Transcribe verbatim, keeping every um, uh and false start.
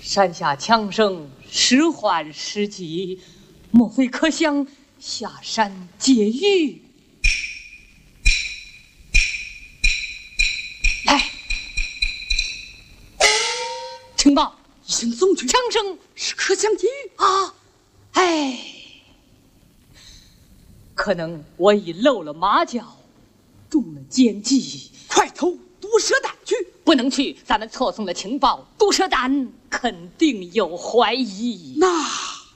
山下枪声时缓时急，莫非可想下山劫狱？来，情报已经送去， 枪声是可想劫狱啊！哎，可能我已露了马脚，中了奸计。 快投毒蛇胆去！ 不能去，咱们错送了情报，毒蛇胆肯定有怀疑。 那。